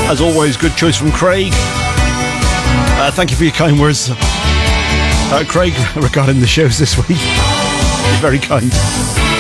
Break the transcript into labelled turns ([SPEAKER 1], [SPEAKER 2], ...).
[SPEAKER 1] As always, good choice from Craig. Thank you for your kind words, Craig, regarding the shows this week. You're very kind.